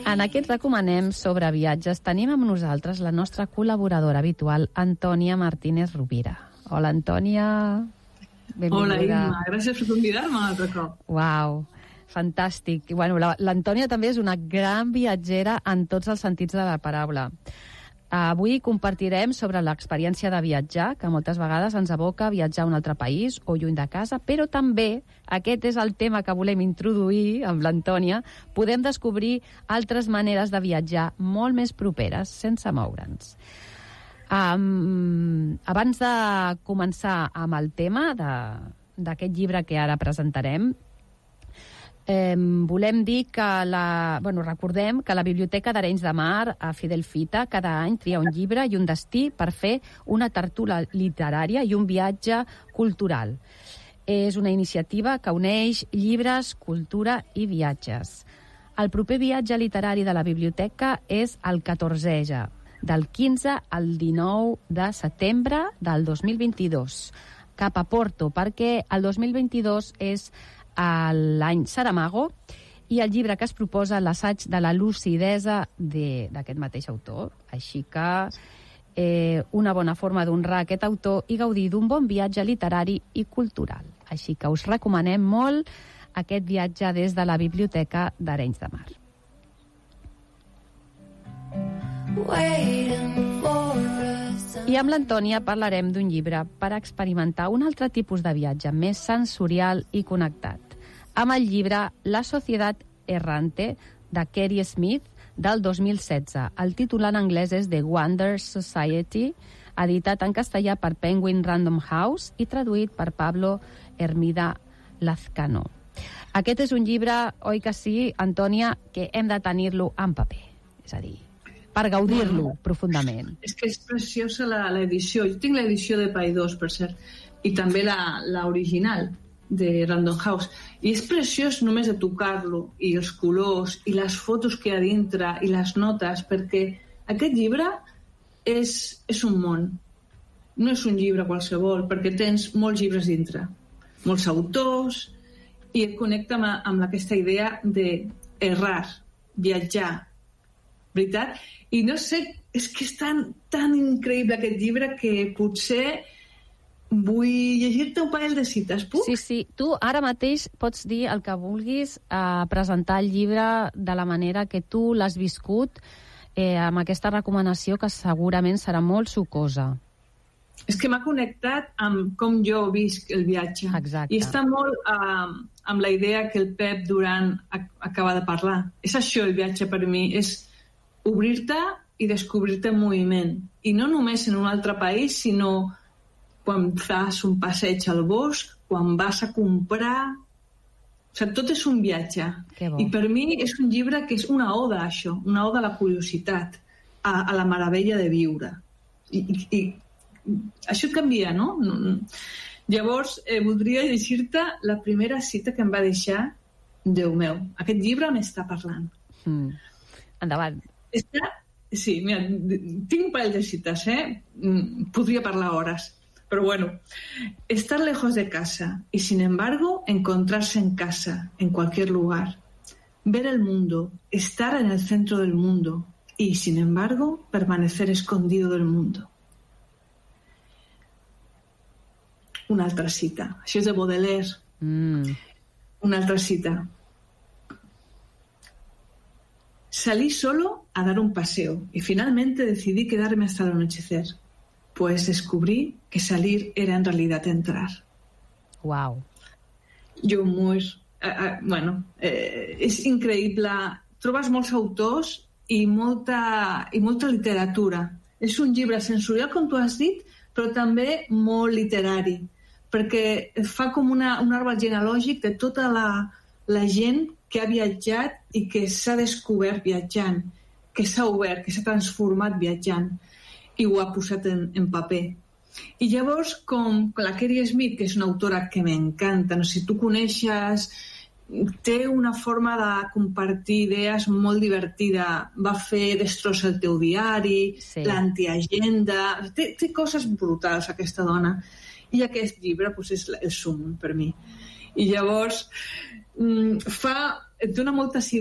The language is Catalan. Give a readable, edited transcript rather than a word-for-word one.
En aquest Recomanem sobre viatges tenim amb nosaltres la nostra col·laboradora habitual, Antònia Martínez Rovira. Hola, Antònia. Benvinguda. Hola, Imma. Gràcies per convidar-me un altre cop. Uau, fantàstic. I bueno, l'Antònia també és una gran viatgera en tots els sentits de la paraula. Avui compartirem sobre l'experiència de viatjar, que moltes vegades ens aboca a viatjar a un altre país o lluny de casa, però també, aquest és el tema que volem introduir amb l'Antònia, podem descobrir altres maneres de viatjar molt més properes, sense moure'ns. Abans de començar amb el tema d'aquest llibre que ara presentarem, volem dir que recordem que la Biblioteca d'Arenys de Mar a Fidel Fita cada any tria un llibre i un destí per fer una tertúlia literària i un viatge cultural. És una iniciativa que uneix llibres, cultura i viatges. El proper viatge literari de la biblioteca és el 14è, del 15 al 19 de setembre del 2022, cap a Porto, perquè el 2022 és l'any Saramago, i el llibre que es proposa, l'assaig de la lucidesa d'aquest mateix autor. Així que una bona forma d'honrar aquest autor i gaudir d'un bon viatge literari i cultural. Així que us recomanem molt aquest viatge des de la Biblioteca d'Arenys de Mar. I amb l'Antònia parlarem d'un llibre per experimentar un altre tipus de viatge més sensorial i connectat, amb el llibre La Sociedad Errante, de Kerry Smith, del 2016. El títol en anglès és The Wonder Society, editat en castellà per Penguin Random House i traduït per Pablo Hermida Lazcano. Aquest és un llibre, oi que sí, Antònia, que hem de tenir-lo en paper, és a dir, per gaudir-lo profundament. És que és preciosa l'edició. Jo tinc l'edició de Paidós, per cert, i també l'original de Random House. I és preciós només de tocar-lo, i els colors, i les fotos que hi ha dintre, i les notes, perquè aquest llibre és un món. No és un llibre qualsevol, perquè tens molts llibres dintre, molts autors, i et connecta amb aquesta idea d'errar, viatjar, veritat? I no sé, és que és tan increïble aquest llibre que potser vull llegir-te un parell de cites, puc? Sí. Tu ara mateix pots dir el que vulguis, presentar el llibre de la manera que tu l'has viscut, amb aquesta recomanació que segurament serà molt sucosa. És que m'ha connectat amb com jo visc el viatge. Exacte. I està molt amb la idea que el Pep Duran acaba de parlar. És això el viatge per mi, és obrir-te i descobrir-te en moviment. I no només en un altre país, sinó quan fas un passeig al bosc, quan vas a comprar... O sigui, tot és un viatge. I per mi és un llibre que és una oda a això, una oda a la curiositat, a la meravella de viure. I això et canvia, no? Llavors, voldria llegir-te la primera cita que em va deixar Déu meu. Aquest llibre m'està parlant. Endavant. Sí, mira, tinc un parell de cites, podria parlar hores. Pero bueno, estar lejos de casa y sin embargo encontrarse en casa, en cualquier lugar. Ver el mundo, estar en el centro del mundo y sin embargo permanecer escondido del mundo. Una altra cita. Això és de Baudelaire. Una altra cita. Salí solo a dar un paseo y finalmente decidí quedarme hasta el anochecer. Pues descubrí que salir era en realidad entrar. Wow. Jo és increïble. Trobes molts autors i molta literatura. És un llibre sensorial, com tu has dit, però també molt literari, perquè fa com un arbre genealògic de tota la gent que ha viatjat i que s'ha descobert viatjant, que s'ha obert, que s'ha transformat viatjant, i ho ha posat en paper. I llavors, com la Kerry Smith, que és una autora que m'encanta, no sé si tu coneixes, té una forma de compartir idees molt divertida. Va fer Destrossa el teu diari, sí. L'antiagenda... Té coses brutals, aquesta dona. I aquest llibre és el sum per mi. I llavors, dona moltes idees